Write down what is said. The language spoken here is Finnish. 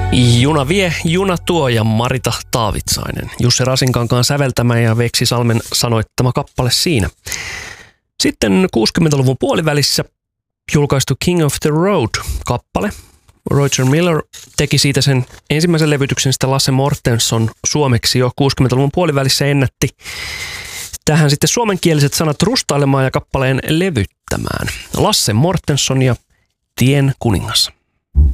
Juna vie, juna tuo ja Marita Taavitsainen. Jussi Rasinkankaan säveltämä ja Veksi Salmen sanoittama kappale siinä. Sitten 60-luvun puolivälissä julkaistu King of the Road-kappale. Roger Miller teki siitä sen ensimmäisen levytyksen, sitten Lasse Mortenson suomeksi jo 60-luvun puolivälissä ennätti tähän sitten suomenkieliset sanat rustailemaan ja kappaleen levyttämään. Lasse Mortenson ja Tien kuningas.